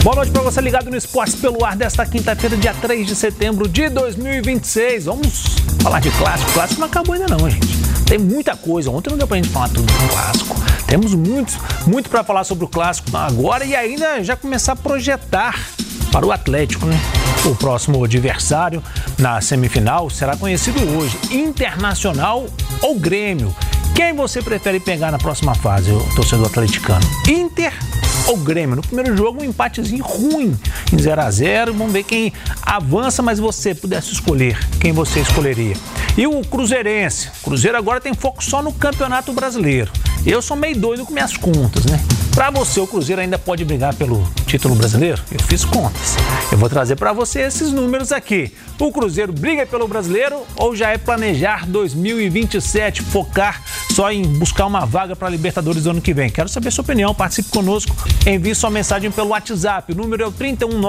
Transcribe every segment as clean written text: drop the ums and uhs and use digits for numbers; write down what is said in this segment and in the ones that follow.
Boa noite para você ligado no Esportes pelo Ar desta quinta-feira, dia 3 de setembro de 2026. Vamos falar de clássico. O clássico não acabou ainda não, gente. Tem muita coisa. Ontem não deu pra gente falar tudo do clássico. Temos muito para falar sobre o clássico agora e ainda já começar a projetar para o Atlético, né? O próximo adversário na semifinal será conhecido hoje, Internacional ou Grêmio. Quem você prefere pegar na próxima fase, o torcedor atleticano? Inter ou Grêmio? No primeiro jogo, um empatezinho ruim, em 0-0. Vamos ver quem avança, mas você pudesse escolher, quem você escolheria? E o Cruzeirense? O Cruzeiro agora tem foco só no Campeonato Brasileiro. Eu sou meio doido com minhas contas, né? Para você, o Cruzeiro ainda pode brigar pelo título brasileiro? Eu fiz contas. Eu vou trazer para você esses números aqui. O Cruzeiro briga pelo brasileiro ou já é planejar 2027, focar só em buscar uma vaga para a Libertadores do ano que vem? Quero saber sua opinião, participe conosco, envie sua mensagem pelo WhatsApp. O número é o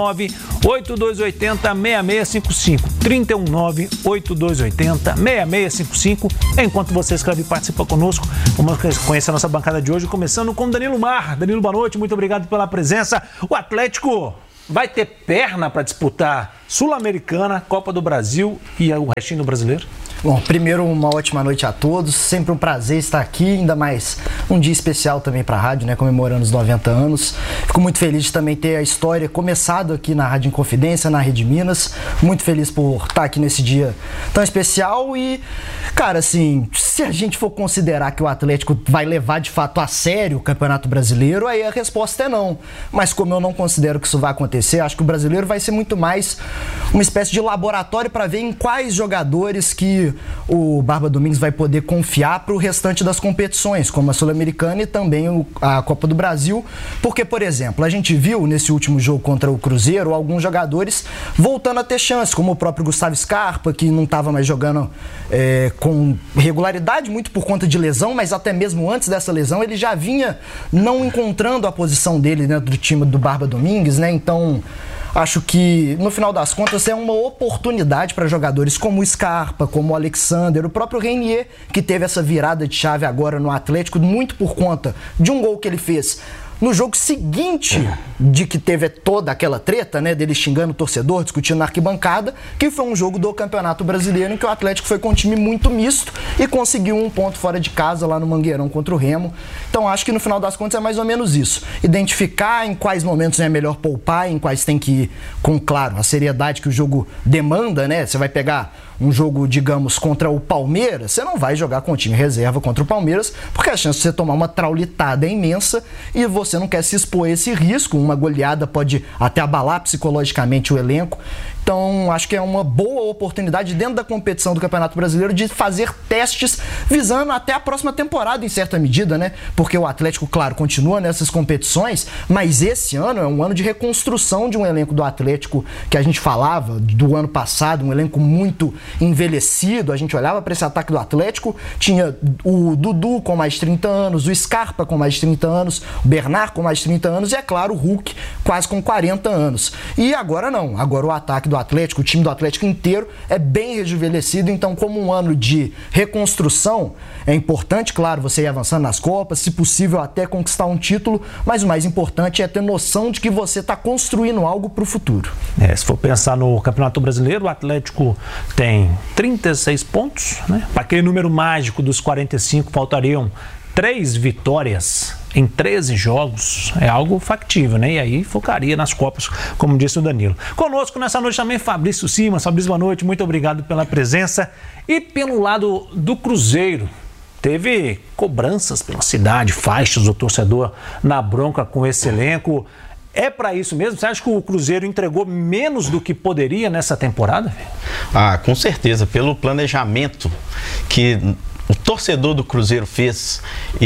319-8280-6655. 319-8280-6655. Enquanto você escreve e participa conosco, vamos conhecer a nossa bancada de hoje, começando com Danilo Mar. Danilo, boa noite, muito obrigado pela presença. O Atlético vai ter perna para disputar Sul-Americana, Copa do Brasil e o restinho do brasileiro? Bom, primeiro uma ótima noite a todos, sempre um prazer estar aqui, ainda mais um dia especial também para a rádio, né, comemorando os 90 anos. Fico muito feliz de também ter a história começado aqui na Rádio Inconfidência, na Rede Minas. Muito feliz por estar aqui nesse dia tão especial e, cara, assim, se a gente for considerar que o Atlético vai levar de fato a sério o Campeonato Brasileiro, aí a resposta é não. Mas como eu não considero que isso vai acontecer, acho que o brasileiro vai ser muito mais uma espécie de laboratório para ver em quais jogadores que o Barba Domingues vai poder confiar para o restante das competições, como a Sul-Americana e também a Copa do Brasil, porque, por exemplo, a gente viu nesse último jogo contra o Cruzeiro alguns jogadores voltando a ter chance, como o próprio Gustavo Scarpa, que não estava mais jogando com regularidade, muito por conta de lesão, mas até mesmo antes dessa lesão ele já vinha não encontrando a posição dele dentro do time do Barba Domingues, né? Então, acho que, no final das contas, é uma oportunidade para jogadores como o Scarpa, como o Alexander, o próprio Reinier, que teve essa virada de chave agora no Atlético, muito por conta de um gol que ele fez no jogo seguinte de que teve toda aquela treta, né, dele xingando o torcedor, discutindo na arquibancada, que foi um jogo do Campeonato Brasileiro em que o Atlético foi com um time muito misto e conseguiu um ponto fora de casa lá no Mangueirão contra o Remo. Então acho que no final das contas é mais ou menos isso. Identificar em quais momentos é melhor poupar, em quais tem que ir com, claro, a seriedade que o jogo demanda, né? Você vai pegar um jogo, digamos, contra o Palmeiras, você não vai jogar com o time reserva contra o Palmeiras, porque a chance de você tomar uma traulitada é imensa e você não quer se expor a esse risco. Uma goleada pode até abalar psicologicamente o elenco. Então, acho que é uma boa oportunidade dentro da competição do Campeonato Brasileiro de fazer testes visando até a próxima temporada, em certa medida, né? Porque o Atlético, claro, continua nessas competições, mas esse ano é um ano de reconstrução de um elenco do Atlético que a gente falava do ano passado, um elenco muito envelhecido. A gente olhava para esse ataque do Atlético, tinha o Dudu com mais de 30 anos, o Scarpa com mais de 30 anos, o Bernard com mais de 30 anos e, é claro, o Hulk quase com 40 anos. E agora não, agora o ataque do Atlético, o time do Atlético inteiro é bem rejuvenescido, então como um ano de reconstrução, é importante, claro, você ir avançando nas Copas, se possível até conquistar um título, mas o mais importante é ter noção de que você está construindo algo para o futuro. Se for pensar no Campeonato Brasileiro, o Atlético tem 36 pontos, né? Para aquele número mágico dos 45, faltariam 3 vitórias em 13 jogos, é algo factível, né? E aí focaria nas Copas, como disse o Danilo. Conosco nessa noite também Fabrício Simas. Fabrício, boa noite, muito obrigado pela presença. E pelo lado do Cruzeiro, teve cobranças pela cidade, faixas do torcedor na bronca com esse elenco. É para isso mesmo? Você acha que o Cruzeiro entregou menos do que poderia nessa temporada? Com certeza, pelo planejamento que o torcedor do Cruzeiro fez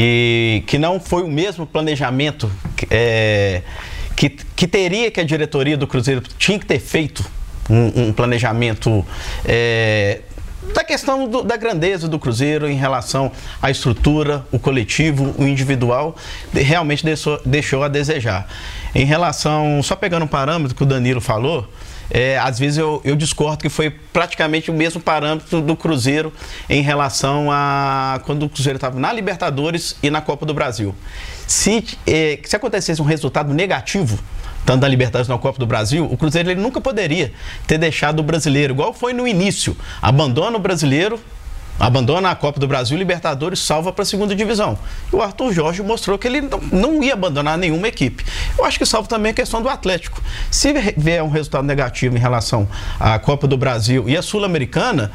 e que não foi o mesmo planejamento que teria que a diretoria do Cruzeiro tinha que ter feito um planejamento da questão da grandeza do Cruzeiro em relação à estrutura, o coletivo, o individual, realmente deixou a desejar. Em relação, só pegando um parâmetro que o Danilo falou, às vezes eu discordo que foi praticamente o mesmo parâmetro do Cruzeiro em relação a quando o Cruzeiro estava na Libertadores e na Copa do Brasil. Se acontecesse um resultado negativo tanto da Libertadores na Copa do Brasil, o Cruzeiro ele nunca poderia ter deixado o brasileiro, igual foi no início. Abandona o brasileiro, abandona a Copa do Brasil, Libertadores, salva para a segunda divisão. E o Arthur Jorge mostrou que ele não ia abandonar nenhuma equipe. Eu acho que salva também a questão do Atlético. Se vier um resultado negativo em relação à Copa do Brasil e a Sul-Americana,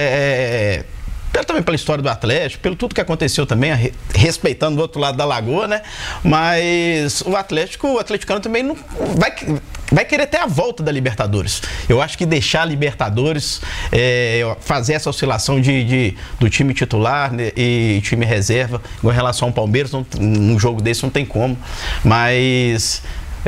também pela história do Atlético, pelo tudo que aconteceu também, respeitando o outro lado da lagoa, né? Mas o atleticano também não vai querer ter a volta da Libertadores. Eu acho que deixar a Libertadores, fazer essa oscilação do time titular, né, e time reserva, em relação ao Palmeiras, num jogo desse não tem como. Mas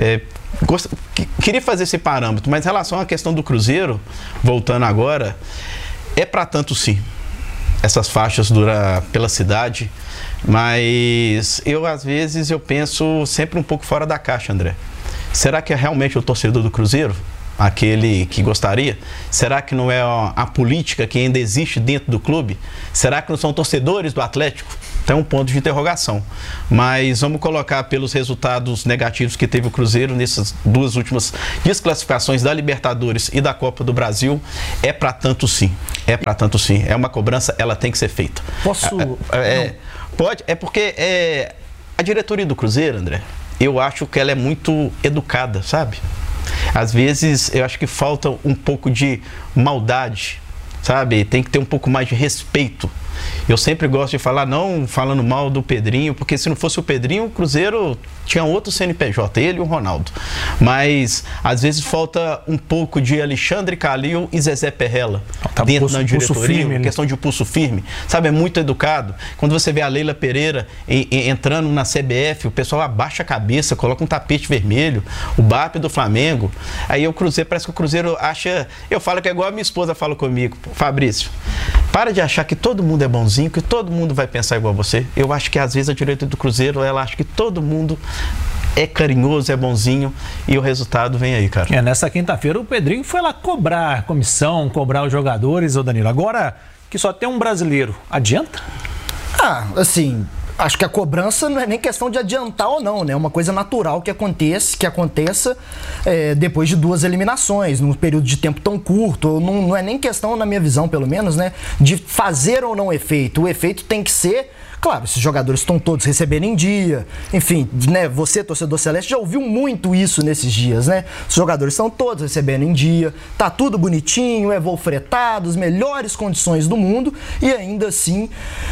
queria fazer esse parâmetro, mas em relação à questão do Cruzeiro, voltando agora, é para tanto sim. Essas faixas duram pela cidade, mas às vezes eu penso sempre um pouco fora da caixa, André. Será que é realmente o torcedor do Cruzeiro, aquele que gostaria? Será que não é a política que ainda existe dentro do clube? Será que não são torcedores do Atlético? Tem um ponto de interrogação. Mas vamos colocar pelos resultados negativos que teve o Cruzeiro nessas duas últimas desclassificações da Libertadores e da Copa do Brasil. É para tanto sim. É para tanto sim. É uma cobrança, ela tem que ser feita. Posso? Pode. É porque a diretoria do Cruzeiro, André, eu acho que ela é muito educada, sabe? Às vezes eu acho que falta um pouco de maldade, sabe? Tem que ter um pouco mais de respeito. Eu sempre gosto de falar, não falando mal do Pedrinho, porque se não fosse o Pedrinho, o Cruzeiro tinha outro CNPJ, ele e o Ronaldo. Mas, às vezes, falta um pouco de Alexandre Calil e Zezé Perrella dentro da diretoria, questão de pulso firme. Sabe, é muito educado. Quando você vê a Leila Pereira entrando na CBF, o pessoal abaixa a cabeça, coloca um tapete vermelho, o BAP do Flamengo. Aí o Cruzeiro, parece que o Cruzeiro acha... Eu falo que é igual a minha esposa fala comigo, Fabrício, para de achar que todo mundo é bonzinho, que todo mundo vai pensar igual a você. Eu acho que às vezes a diretoria do Cruzeiro, ela acha que todo mundo é carinhoso, é bonzinho, e o resultado vem aí, cara. Nessa quinta-feira o Pedrinho foi lá cobrar comissão, cobrar os jogadores, ô Danilo. Agora que só tem um brasileiro, adianta? Assim, acho que a cobrança não é nem questão de adiantar ou não, né? É uma coisa natural que aconteça depois de duas eliminações, num período de tempo tão curto. Não é nem questão, na minha visão, pelo menos, né, de fazer ou não efeito. O efeito tem que ser... Claro, esses jogadores estão todos recebendo em dia, enfim, né, você, torcedor celeste, já ouviu muito isso nesses dias, né? Os jogadores estão todos recebendo em dia, tá tudo bonitinho, voo fretado, as melhores condições do mundo, e ainda assim,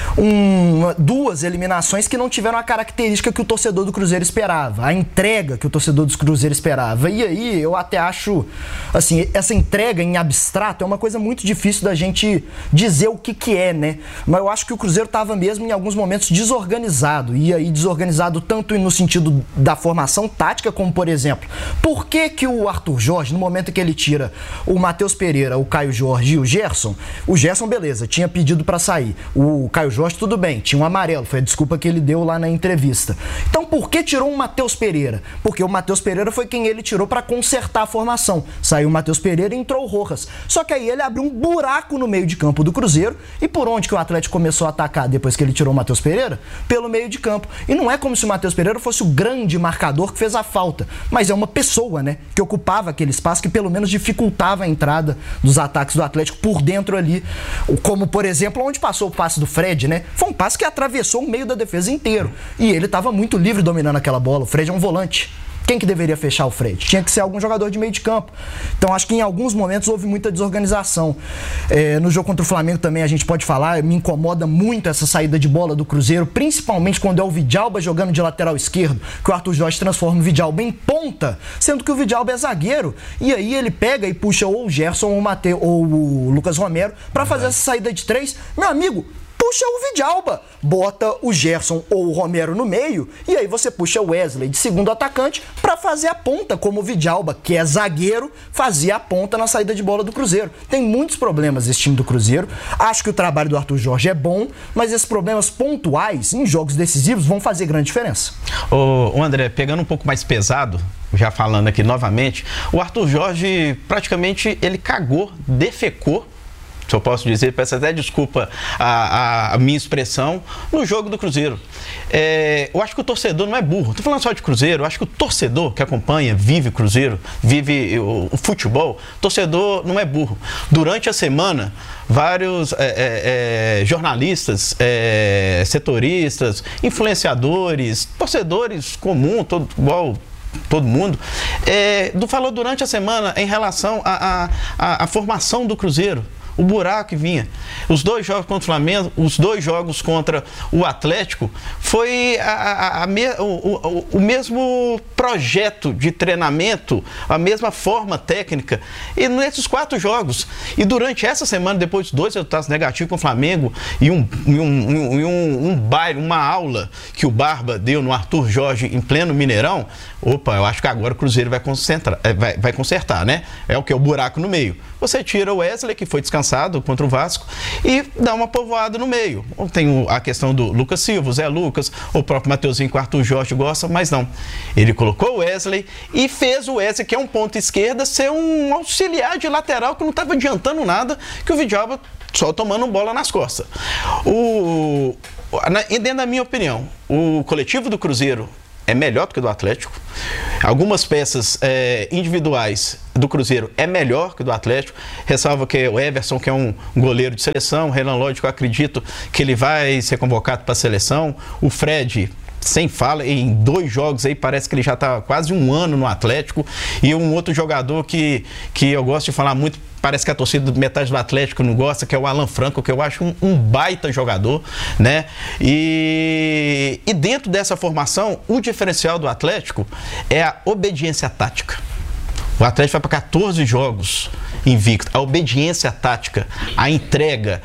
duas eliminações que não tiveram a característica que o torcedor do Cruzeiro esperava, a entrega que o torcedor do Cruzeiro esperava. E aí, eu até acho, assim, essa entrega em abstrato é uma coisa muito difícil da gente dizer o que é, né? Mas eu acho que o Cruzeiro estava mesmo, em alguns momentos, desorganizado, e aí desorganizado tanto no sentido da formação tática, como, por exemplo, por que o Arthur Jorge, no momento que ele tira o Matheus Pereira, o Caio Jorge e o Gerson, beleza, tinha pedido para sair, o Caio Jorge, tudo bem, tinha um amarelo, foi a desculpa que ele deu lá na entrevista. Então, por que tirou o Matheus Pereira? Porque o Matheus Pereira foi quem ele tirou para consertar a formação. Saiu o Matheus Pereira e entrou o Rojas. Só que aí ele abriu um buraco no meio de campo do Cruzeiro, e por onde que o Atlético começou a atacar depois que ele tirou o Matheus Pereira? Pelo meio de campo. E não é como se o Matheus Pereira fosse o grande marcador que fez a falta, mas é uma pessoa, né, que ocupava aquele espaço, que pelo menos dificultava a entrada dos ataques do Atlético por dentro ali, como, por exemplo, onde passou o passe do Fred, né? Foi um passe que atravessou o meio da defesa inteiro, e ele estava muito livre dominando aquela bola. O Fred é um volante. Quem que deveria fechar o Fred? Tinha que ser algum jogador de meio de campo. Então, acho que em alguns momentos houve muita desorganização. No jogo contra o Flamengo também a gente pode falar, me incomoda muito essa saída de bola do Cruzeiro, principalmente quando é o Vidalba jogando de lateral esquerdo, que o Arthur Jorge transforma o Vidalba em ponta, sendo que o Vidalba é zagueiro. E aí ele pega e puxa ou o Gerson ou o Lucas Romero para fazer essa saída de três. Meu amigo, puxa o Vidalba, bota o Gerson ou o Romero no meio, e aí você puxa o Wesley de segundo atacante para fazer a ponta, como o Vidalba, que é zagueiro, fazia a ponta na saída de bola do Cruzeiro. Tem muitos problemas esse time do Cruzeiro. Acho que o trabalho do Arthur Jorge é bom, mas esses problemas pontuais em jogos decisivos vão fazer grande diferença. Ô André, pegando um pouco mais pesado, já falando aqui novamente, o Arthur Jorge praticamente ele cagou, defecou se eu posso dizer, peço até desculpa a minha expressão, no jogo do Cruzeiro. Eu acho que o torcedor não é burro. Estou falando só de Cruzeiro, eu acho que o torcedor que acompanha, vive Cruzeiro, vive o futebol, torcedor não é burro. Durante a semana, vários jornalistas, setoristas, influenciadores, torcedores comuns, igual todo mundo, falou durante a semana em relação à formação do Cruzeiro. O buraco que vinha. Os 2 jogos contra o Flamengo, os 2 jogos contra o Atlético, foi o mesmo projeto de treinamento, a mesma forma técnica, e nesses 4 jogos. E durante essa semana, depois de 2 resultados negativos com o Flamengo e um baile, uma aula que o Barba deu no Arthur Jorge em pleno Mineirão, eu acho que agora o Cruzeiro vai consertar, né? É o que? O buraco no meio. Você tira o Wesley, que foi descansado contra o Vasco, e dá uma povoada no meio. Tem a questão do Lucas Silva, o Zé Lucas, o próprio Mateuzinho, que o Arthur Jorge gosta, mas não. Ele colocou o Wesley e fez o Wesley, que é um ponto esquerda, ser um auxiliar de lateral que não estava adiantando nada, que o Vidioba só tomando bola nas costas. Dentro da minha opinião, o coletivo do Cruzeiro é melhor do que do Atlético. Algumas peças individuais do Cruzeiro é melhor que do Atlético. Ressalva que o Everson, que é um goleiro de seleção, o Renan Lodge, que eu acredito que ele vai ser convocado para a seleção. O Fred, sem fala, em 2 jogos aí, parece que ele já está quase 1 ano no Atlético. E um outro jogador que eu gosto de falar muito, parece que a torcida metade do Atlético não gosta, que é o Alan Franco, que eu acho um baita jogador, né? E dentro dessa formação, o diferencial do Atlético é a obediência tática. O Atlético vai para 14 jogos invicto. A obediência tática, a entrega,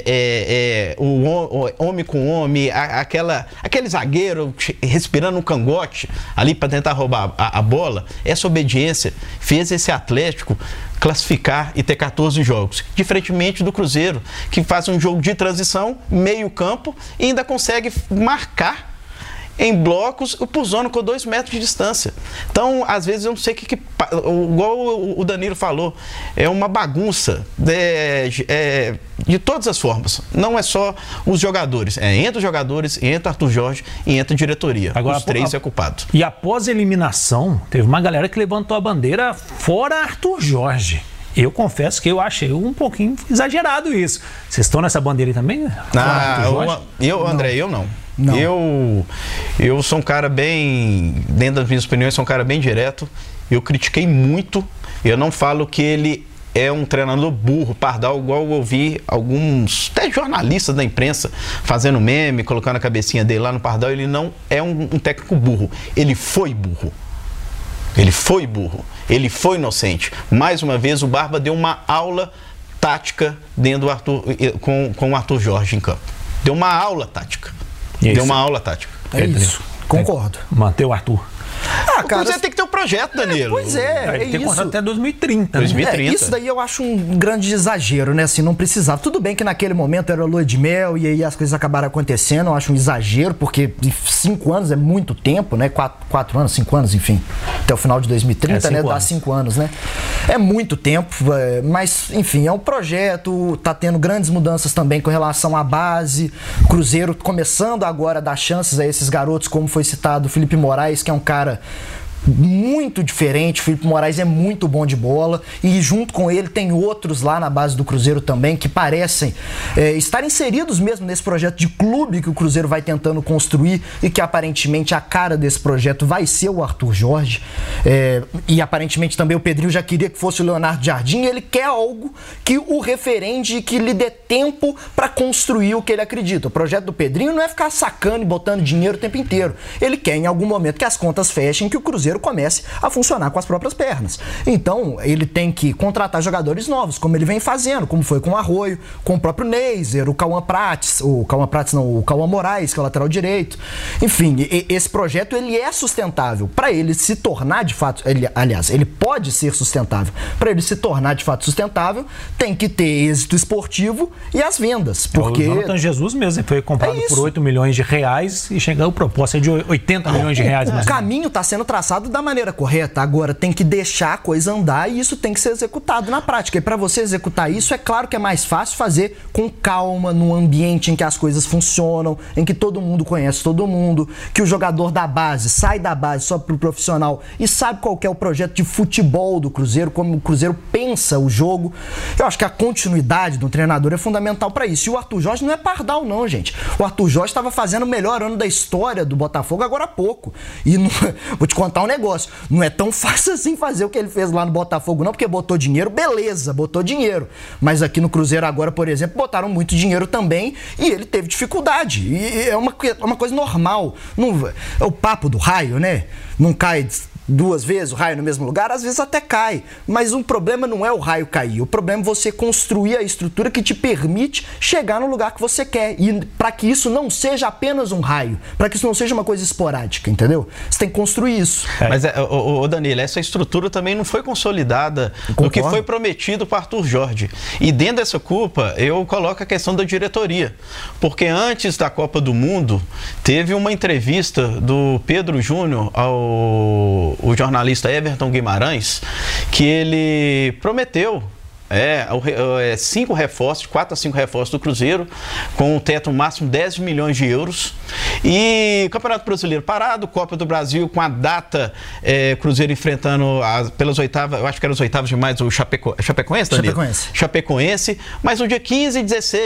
o homem com homem, aquele zagueiro respirando um cangote ali para tentar roubar a bola, essa obediência fez esse Atlético classificar e ter 14 jogos. Diferentemente do Cruzeiro, que faz um jogo de transição, meio campo, e ainda consegue marcar em blocos por zona com 2 metros de distância. Então, às vezes, eu não sei igual o Danilo falou, é uma bagunça de todas as formas. Não é só os jogadores, entre os jogadores, entre Arthur Jorge e entre a diretoria. Agora, os 3 é culpado. E após a eliminação, teve uma galera que levantou a bandeira fora Arthur Jorge. Eu confesso que eu achei um pouquinho exagerado isso. Vocês estão nessa bandeira aí também? André, eu não. Não. Eu sou um cara bem, dentro das minhas opiniões, sou um cara bem direto. Eu critiquei muito. Eu não falo que ele é um treinador burro, pardal, igual eu ouvi alguns, até jornalistas da imprensa, fazendo meme, colocando a cabecinha dele lá no pardal. Ele não é um técnico burro. Ele foi burro. Ele foi burro. Ele foi inocente. Mais uma vez, o Barba deu uma aula tática dentro do Arthur, com o Arthur Jorge em campo. Deu uma aula tática. Deu uma aula tática. É isso. Concordo. Manter o Arthur. O Cruzeiro tem que ter um projeto, Danilo. Pois é, Ele tem contrato até 2030. 2030. Isso daí eu acho um grande exagero, né? Assim, não precisava. Tudo bem que naquele momento era lua de mel e aí as coisas acabaram acontecendo. Eu acho um exagero, porque 5 anos é muito tempo, né? 4 anos, 5 anos, enfim. Até o final de 2030, né? Dá 5 anos, né? É muito tempo, mas, enfim, é um projeto. Tá tendo grandes mudanças também com relação à base. Cruzeiro começando agora a dar chances a esses garotos, como foi citado o Felipe Moraes, que é um cara muito diferente. O Felipe Moraes é muito bom de bola e junto com ele tem outros lá na base do Cruzeiro também que parecem estar inseridos mesmo nesse projeto de clube que o Cruzeiro vai tentando construir e que aparentemente a cara desse projeto vai ser o Arthur Jorge, e aparentemente também o Pedrinho já queria que fosse o Leonardo Jardim. Ele quer algo que o referende e que lhe dê tempo para construir o que ele acredita. O projeto do Pedrinho não é ficar sacando e botando dinheiro o tempo inteiro. Ele quer em algum momento que as contas fechem, que o Cruzeiro comece a funcionar com as próprias pernas. Então, ele tem que contratar jogadores novos, como ele vem fazendo, como foi com o Arroio, com o próprio Neiser, o Cauã Moraes, que é o lateral direito. Enfim, esse projeto, ele é sustentável. Para ele se tornar de fato, ele pode ser sustentável. Para ele se tornar de fato sustentável, tem que ter êxito esportivo e as vendas. Porque... O Jonathan Jesus mesmo foi comprado por 8 milhões de reais e chegou a proposta de 80 milhões de reais. O caminho está sendo traçado pensado da maneira correta. Agora tem que deixar a coisa andar e isso tem que ser executado na prática. E para você executar isso, é claro que é mais fácil fazer com calma, num ambiente em que as coisas funcionam, em que todo mundo conhece todo mundo, que o jogador da base sai da base só pro profissional e sabe qual que é o projeto de futebol do Cruzeiro, como o Cruzeiro pensa o jogo. Eu acho que a continuidade do treinador é fundamental para isso. E o Arthur Jorge não é pardal não, gente. O Arthur Jorge estava fazendo o melhor ano da história do Botafogo agora há pouco. E não, vou te contar um negócio, não é tão fácil assim fazer o que ele fez lá no Botafogo não, porque botou dinheiro, beleza, botou dinheiro. Mas aqui no Cruzeiro agora, por exemplo, botaram muito dinheiro também e ele teve dificuldade. E é uma coisa normal. Não, é o papo do raio, né? Não cai 2 vezes o raio no mesmo lugar, às vezes até cai. Mas o problema não é o raio cair, o problema é você construir a estrutura que te permite chegar no lugar que você quer. E para que isso não seja apenas um raio, para que isso não seja uma coisa esporádica, entendeu? Você tem que construir isso. Mas, Danilo, essa estrutura também não foi consolidada no que foi prometido para Arthur Jorge. E dentro dessa culpa, eu coloco a questão da diretoria. Porque antes da Copa do Mundo, teve uma entrevista do Pedro Júnior ao jornalista Everton Guimarães, que ele prometeu 4 a 5 reforços do Cruzeiro, com um teto máximo de 10 milhões de euros. E Campeonato Brasileiro parado, Copa do Brasil com a data, Cruzeiro enfrentando pelas oitavas, eu acho que eram as oitavas de mais o Chapecoense, Danilo? Chapecoense. Mas no dia 15 e 16